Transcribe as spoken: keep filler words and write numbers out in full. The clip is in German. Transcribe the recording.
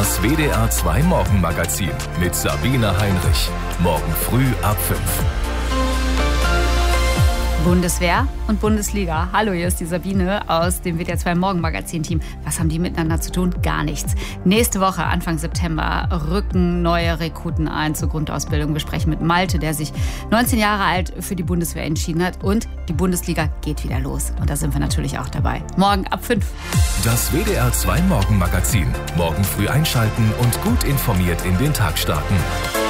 Das W D R zwei Morgenmagazin mit Sabine Heinrich. Morgen früh ab fünf. Bundeswehr und Bundesliga. Hallo, hier ist die Sabine aus dem W D R zwei Morgenmagazin-Team. Was haben die miteinander zu tun? Gar nichts. Nächste Woche, Anfang September, rücken neue Rekruten ein zur Grundausbildung. Wir sprechen mit Malte, der sich neunzehn Jahre alt für die Bundeswehr entschieden hat. Und die Bundesliga geht wieder los. Und da sind wir natürlich auch dabei. Morgen ab fünf. Das W D R zwei Morgenmagazin. Morgen früh einschalten und gut informiert in den Tag starten.